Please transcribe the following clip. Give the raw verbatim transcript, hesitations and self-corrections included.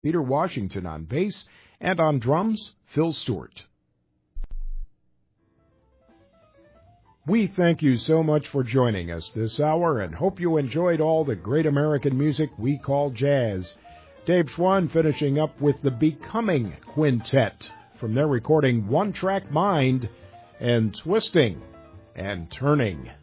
Peter Washington on bass, and on drums, Phil Stewart. We thank you so much for joining us this hour and hope you enjoyed all the great American music we call jazz. Dave Schwann finishing up with the Becoming Quintet from their recording One Track Mind and Twisting and Turning.